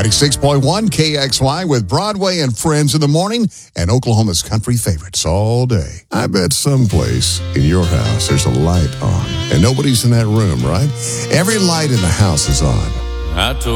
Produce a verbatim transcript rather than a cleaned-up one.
ninety-six point one K X Y with Broadway and Friends in the morning and Oklahoma's country favorites all day. I bet someplace in your house there's a light on and nobody's in that room, right? Every light in the house is on. I told